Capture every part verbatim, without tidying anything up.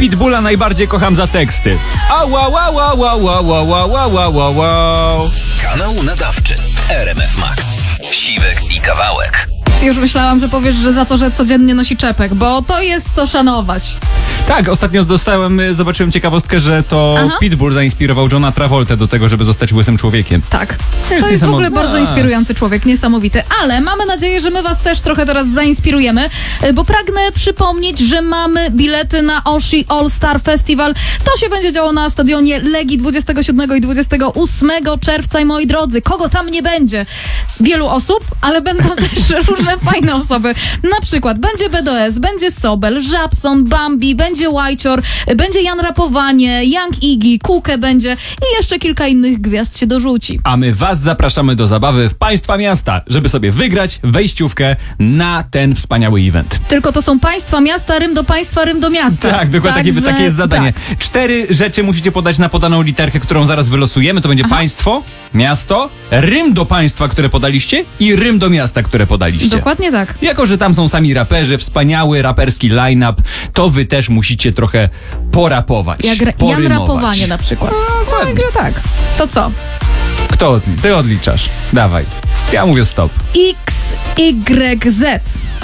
Pitbulla najbardziej kocham za teksty. Au, au, au, au, au, au, au, au, au, au, au, au. Kanał nadawczy R M F Max. Siwek i Kawałek. Już myślałam, że powiesz, że za to, że codziennie nosi czepek, bo to jest co szanować. Tak, ostatnio dostałem, zobaczyłem ciekawostkę, że to Aha. Pitbull zainspirował Johna Travoltę do tego, żeby zostać łysym człowiekiem. Tak. To Jest jest w ogóle niesamowite. bardzo inspirujący człowiek, niesamowity. Ale mamy nadzieję, że my was też trochę teraz zainspirujemy, bo pragnę przypomnieć, że mamy bilety na Oshi All Star Festival. To się będzie działo na stadionie Legii dwudziestego siódmego i dwudziestego ósmego czerwca. I moi drodzy, kogo tam nie będzie? Wielu osób, ale będą też różne fajne osoby. Na przykład będzie B D S, będzie Sobel, Żabson, Bambi, będzie Łajcior, będzie Jan Rapowanie, Young Iggy, Kukę będzie i jeszcze kilka innych gwiazd się dorzuci. A my was zapraszamy do zabawy w państwa miasta, żeby sobie wygrać wejściówkę na ten wspaniały event. Tylko to są państwa miasta, rym do państwa, rym do miasta. Tak, dokładnie, takie, takie jest zadanie. Tak. Cztery rzeczy musicie podać na podaną literkę, którą zaraz wylosujemy. To będzie Aha. państwo, miasto, rym do państwa, które podaliście i rym do miasta, które podaliście. Dokładnie tak. Jako że tam są sami raperzy, wspaniały raperski line-up, to wy też musicie trochę porapować. Jak ra- Jan porymować. Rapowanie na przykład. Dokładnie. No, tak. To co? Kto odlicza? Ty odliczasz. Dawaj. Ja mówię stop. X, Y, Z.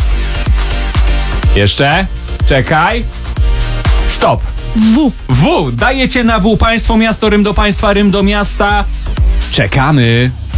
Jeszcze? Czekaj. Stop. W. W. Dajecie na W. Państwo, miasto, rym do państwa, rym do miasta. Czekamy.